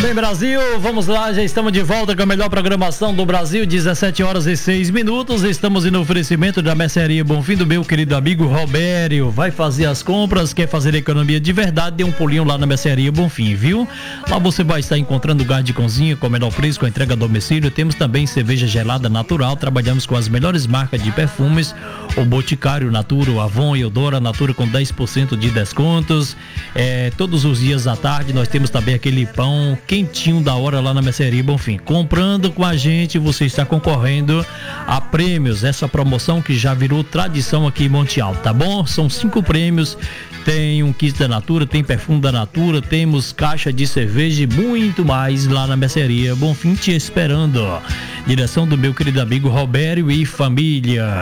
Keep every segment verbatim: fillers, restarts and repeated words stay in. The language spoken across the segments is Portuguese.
bem, Brasil? Vamos lá, já estamos de volta com a melhor programação do Brasil, dezessete horas e seis minutos. Estamos no oferecimento da Mercearia Bonfim do meu querido amigo Robério. Vai fazer as compras, quer fazer economia de verdade, dê um pulinho lá na Mercearia Bonfim, viu? Lá você vai estar encontrando gás de cozinha com o menor preço, com entrega a domicílio. Temos também cerveja gelada natural, trabalhamos com as melhores marcas de perfumes, o Boticário, Natura, o Avon e o Dora Natura com dez por cento de descontos. É, todos os dias à tarde nós temos também aquele pão quentinho da hora lá na Mercearia Bonfim. Comprando com a gente, você está concorrendo a prêmios. Essa promoção que já virou tradição aqui em Monte Alto, tá bom? São cinco prêmios. Tem um kit da Natura, tem perfume da Natura, temos caixa de cerveja e muito mais lá na Mercearia Bonfim te esperando. Direção do meu querido amigo Robério e família.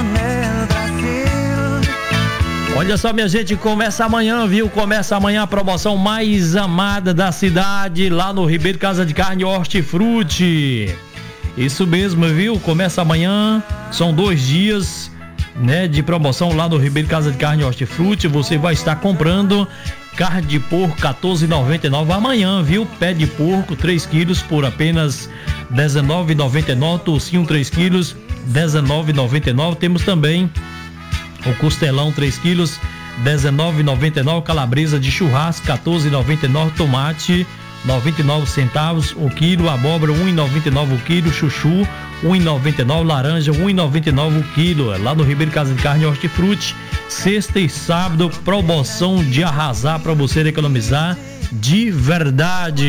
Olha só, minha gente, começa amanhã, viu? Começa amanhã a promoção mais amada da cidade, lá no Ribeiro Casa de Carne Hortifruti. Isso mesmo, viu? Começa amanhã, são dois dias, né, de promoção lá no Ribeiro Casa de Carne Hortifruti. Você vai estar comprando carne de porco quatorze reais e noventa e nove centavos amanhã, viu? Pé de porco três quilos por apenas dezenove reais e noventa e nove centavos, tocinho três quilos, dezenove reais e noventa e nove centavos. Temos também o costelão três quilos, dezenove reais e noventa e nove centavos, calabresa de churrasco quatorze reais e noventa e nove centavos, tomate noventa e nove centavos o quilo, abóbora um real e noventa e nove centavos o quilo, chuchu um real e noventa e nove centavos, laranja um real e noventa e nove centavos o quilo. Lá no Ribeiro Casa de Carne Hortifruti, sexta e sábado, promoção de arrasar para você economizar de verdade.